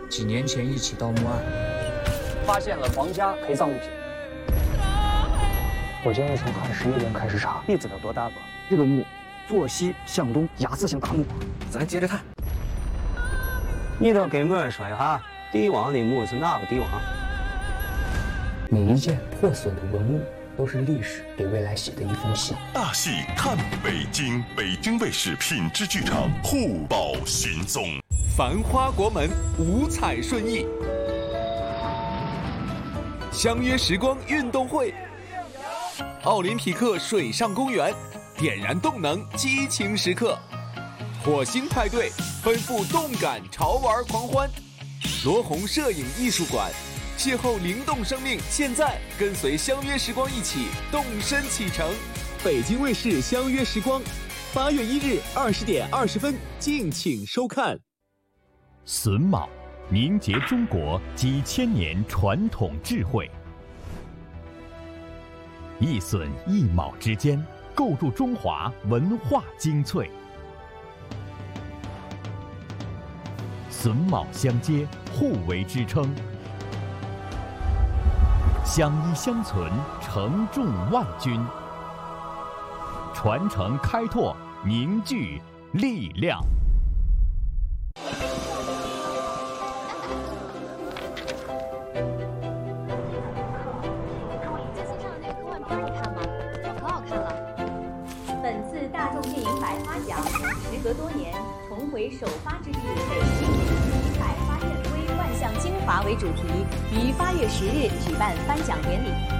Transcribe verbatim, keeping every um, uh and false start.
几年前一起盗墓案， 发现了皇家陪葬物品。 我建议从汉十一年开始查， 粒子有多大吧？ 这个墓坐西向东，牙字形大墓， 咱接着看。 你倒给我说一下，帝王的墓是哪个帝王？ 每一件破损的文物都是历史给未来写的一封信。 大戏看北京，北京卫视品质剧场互保寻踪， 繁花国门，五彩顺意。相约时光运动会，奥林匹克水上公园，点燃动能，激情时刻。火星派对，奔赴动感潮玩狂欢。罗红摄影艺术馆，邂逅灵动生命，现在跟随相约时光一起动身启程。北京卫视相约时光，八月一日二十点二十分，敬请收看。 榫卯凝结中国几千年传统智慧，一榫一卯之间，构筑中华文化精粹。榫卯相接，互为支撑，相依相存，承重万钧，传承开拓，凝聚力量。 本次大众电影百花奖，时隔多年重回首发之地北京，以百花振辉、万象精华为主题，于八月十日举办颁奖典礼。